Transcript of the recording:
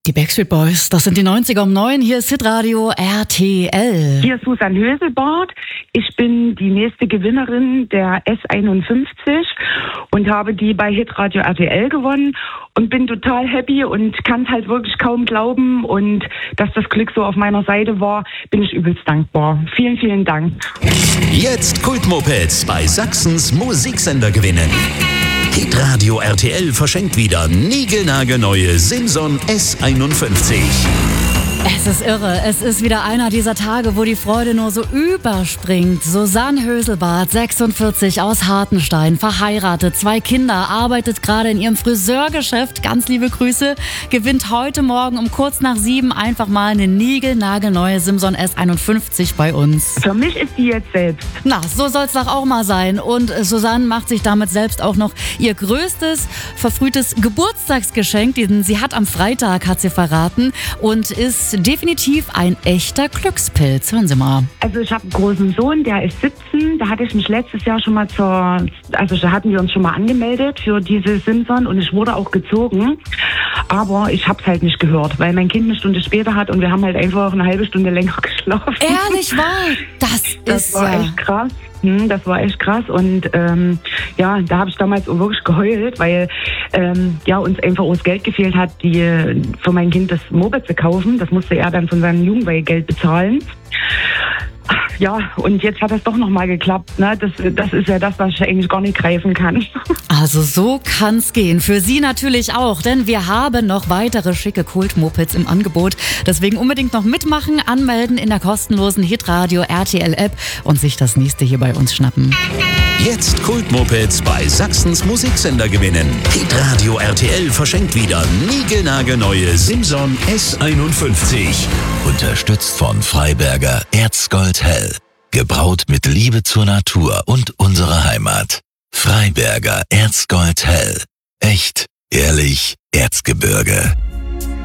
Die Backstreet Boys, das sind die 90er um 9. Hier ist Hitradio RTL. Hier ist Susan Höselbart. Ich bin die nächste Gewinnerin der S51 und habe die bei Hitradio RTL gewonnen und bin total happy und kann es halt wirklich kaum glauben. Und dass das Glück so auf meiner Seite war, bin ich übelst dankbar. Vielen, vielen Dank. Jetzt Kultmopeds bei Sachsens Musiksender gewinnen. Hitradio RTL verschenkt wieder niegelnagelneue Simson S51. Es ist irre. Es ist wieder einer dieser Tage, wo die Freude nur so überspringt. Susanne Höselbart, 46, aus Hartenstein, verheiratet, 2 Kinder, arbeitet gerade in ihrem Friseurgeschäft. Ganz liebe Grüße. Gewinnt heute Morgen um kurz nach 7 einfach mal eine niegelnagelneue Simson S51 bei uns. Für mich ist die jetzt selbst. Na, so soll's doch auch mal sein. Und Susanne macht sich damit selbst auch noch ihr größtes, verfrühtes Geburtstagsgeschenk. Sie hat am Freitag, hat sie verraten, und ist definitiv ein echter Glückspilz. Hören Sie mal. Also ich habe einen großen Sohn, der ist 17. Da hatte ich mich letztes Jahr schon mal da hatten wir uns schon mal angemeldet für diese Simson und ich wurde auch gezogen. Aber ich habe es halt nicht gehört, weil mein Kind eine Stunde später hat und wir haben halt einfach eine halbe Stunde länger geschlafen. Ehrlich wahr? Das war echt krass. Das war echt krass und da habe ich damals auch wirklich geheult, weil uns einfach auch das Geld gefehlt hat, für mein Kind das Moped zu kaufen. Das musste er dann von seinem Jugendweihgeld bezahlen. Ja, und jetzt hat das doch nochmal geklappt. Ne? Das ist ja das, was ich eigentlich gar nicht greifen kann. Also so kann's gehen. Für Sie natürlich auch, denn wir haben noch weitere schicke Kult-Mopeds im Angebot. Deswegen unbedingt noch mitmachen, anmelden in der kostenlosen Hitradio RTL App und sich das nächste hier bei uns schnappen. Jetzt Kultmopeds bei Sachsens Musiksender gewinnen. Hitradio RTL verschenkt wieder niegelnagelneue Simson S51. Unterstützt von Freiberger Erzgold Hell. Gebraut mit Liebe zur Natur und unserer Heimat. Freiberger Erzgold Hell. Echt, ehrlich, Erzgebirge.